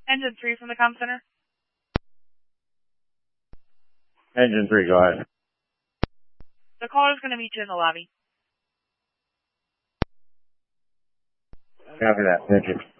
Engine 3 from the comm center. Engine 3, go ahead. The caller's going to meet you in the lobby. Copy that. Thank you.